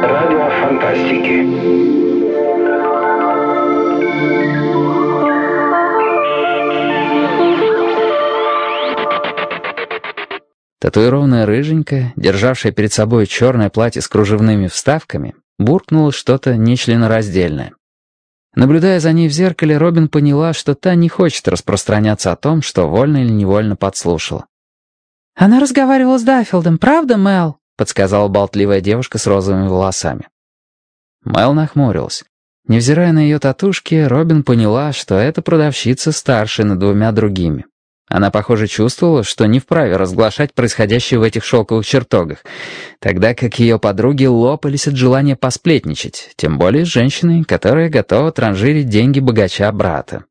Радио фантастики. Татуированная рыженькая, державшая перед собой черное платье с кружевными вставками, буркнула что-то нечленораздельное. Наблюдая за ней в зеркале, Робин поняла, что та не хочет распространяться о том, что вольно или невольно подслушала. «Она разговаривала с Даффилдом, правда, Мел?» — подсказала болтливая девушка с розовыми волосами. Мел нахмурилась. Невзирая на ее татушки, Робин поняла, что эта продавщица старше над двумя другими. Она, похоже, чувствовала, что не вправе разглашать происходящее в этих шелковых чертогах, тогда как ее подруги лопались от желания посплетничать, тем более с женщиной, которая готова транжирить деньги богача-брата.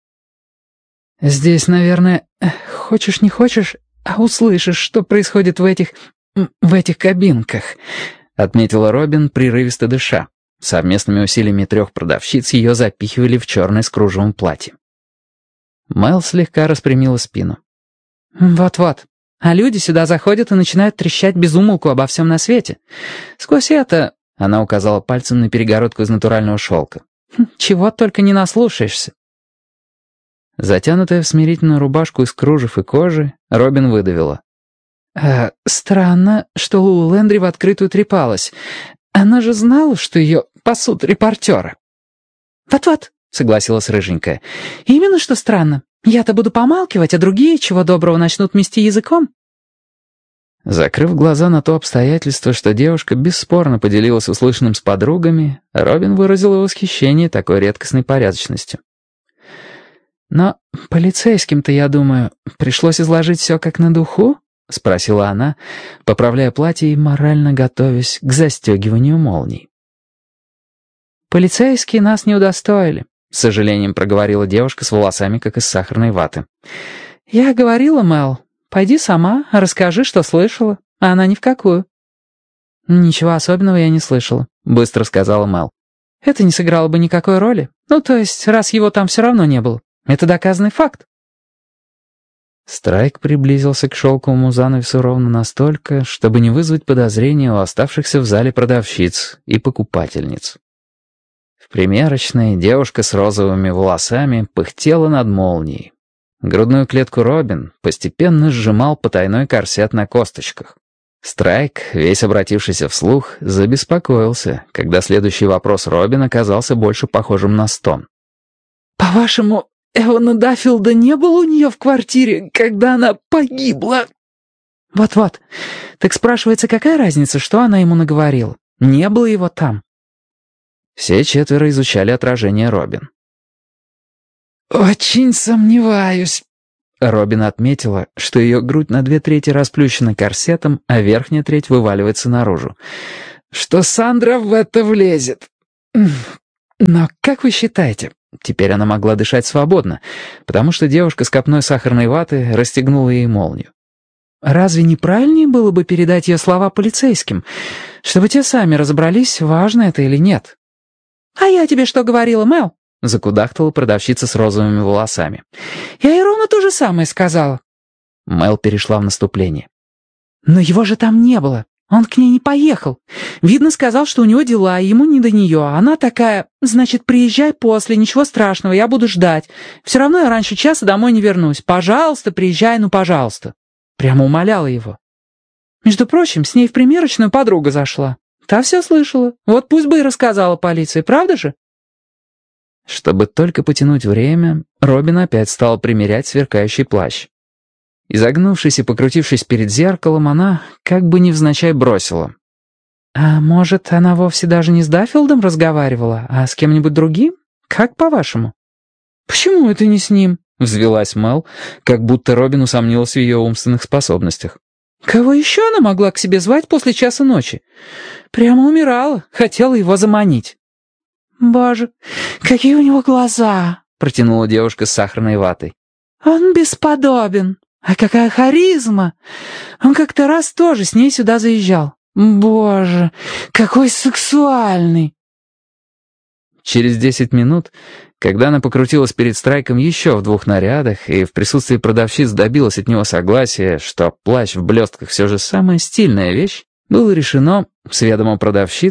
«Здесь, наверное, хочешь не хочешь, а услышишь, что происходит в этих кабинках», — отметила Робин, прерывисто дыша. Совместными усилиями 3 продавщиц ее запихивали в черное с кружевом платье. Мел слегка распрямила спину. «Вот-вот. А люди сюда заходят и начинают трещать без умолку обо всем на свете. Сквозь это...» — она указала пальцем на перегородку из натурального шелка. «Чего только не наслушаешься». Затянутая в смирительную рубашку из кружев и кожи, Робин выдавила. «Странно, что Лулу Лендри в открытую трепалась. Она же знала, что ее пасут репортеры». «Вот-вот», — согласилась рыженькая. «Именно что странно. Я-то буду помалкивать, а другие, чего доброго, начнут мести языком». Закрыв глаза на то обстоятельство, что девушка бесспорно поделилась услышанным с подругами, Робин выразила восхищение такой редкостной порядочностью. «Но полицейским-то, я думаю, пришлось изложить все как на духу?» — спросила она, поправляя платье и морально готовясь к застегиванию молний. «Полицейские нас не удостоили», — с сожалением проговорила девушка с волосами, как из сахарной ваты. «Я говорила, Мел, пойди сама, расскажи, что слышала, а она ни в какую». «Ничего особенного я не слышала», — быстро сказала Мел. «Это не сыграло бы никакой роли. Ну, то есть, раз его там все равно не было. Это доказанный факт». Страйк приблизился к шелковому занавесу ровно настолько, чтобы не вызвать подозрения у оставшихся в зале продавщиц и покупательниц. В примерочной девушка с розовыми волосами пыхтела над молнией. Грудную клетку Робин постепенно сжимал потайной корсет на косточках. Страйк, весь обратившийся вслух, забеспокоился, когда следующий вопрос Робин оказался больше похожим на стон. «По-вашему, Эвана Даффилда не было у нее в квартире, когда она погибла?» «Вот-вот. Так спрашивается, какая разница, что она ему наговорила? Не было его там». Все 4 изучали отражение Робин. «Очень сомневаюсь». Робин отметила, что ее грудь на 2/3 расплющена корсетом, а верхняя треть вываливается наружу. «Что Сандра в это влезет. Но как вы считаете?» Теперь она могла дышать свободно, потому что девушка с копной сахарной ваты расстегнула ей молнию. «Разве не правильнее было бы передать ее слова полицейским, чтобы те сами разобрались, важно это или нет?» «А я тебе что говорила, Мел?» — закудахтала продавщица с розовыми волосами. «Я ей ровно то же самое сказала». Мел перешла в наступление. «Но его же там не было. Он к ней не поехал. Видно, сказал, что у него дела, и ему не до нее. А она такая: значит, приезжай после, ничего страшного, я буду ждать. Все равно я раньше часа домой не вернусь. Пожалуйста, приезжай, ну пожалуйста». Прямо умоляла его. Между прочим, с ней в примерочную подруга зашла. Та все слышала. Вот пусть бы и рассказала полиции, правда же? Чтобы только потянуть время, Робин опять стала примерять сверкающий плащ. Изогнувшись и покрутившись перед зеркалом, она как бы невзначай бросила. «А может, она вовсе даже не с Даффилдом разговаривала, а с кем-нибудь другим? Как по-вашему?» «Почему это не с ним?» — взвилась Мел, как будто Робин усомнилась в ее умственных способностях. «Кого еще она могла к себе звать после часа ночи? Прямо умирала, хотела его заманить». «Боже, какие у него глаза!» — протянула девушка с сахарной ватой. «Он бесподобен. А какая харизма! Он как-то раз тоже с ней сюда заезжал. Боже, какой сексуальный!» Через 10 минут, когда она покрутилась перед Страйком еще в 2 нарядах и в присутствии продавщиц добилась от него согласия, что плащ в блестках все же самая стильная вещь, было решено, с ведома продавщиц,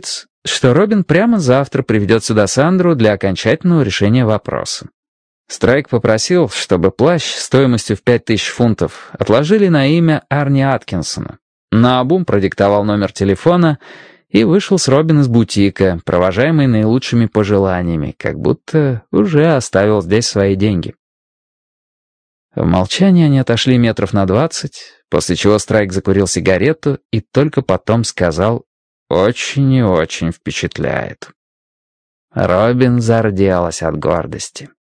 что Робин прямо завтра приведет сюда Сандру для окончательного решения вопроса. Страйк попросил, чтобы плащ стоимостью в 5000 фунтов отложили на имя Арни Аткинсона. Наобум продиктовал номер телефона и вышел с Робин из бутика, провожаемый наилучшими пожеланиями, как будто уже оставил здесь свои деньги. В молчании они отошли метров на 20, после чего Страйк закурил сигарету и только потом сказал: «Очень и очень впечатляет». Робин зарделась от гордости.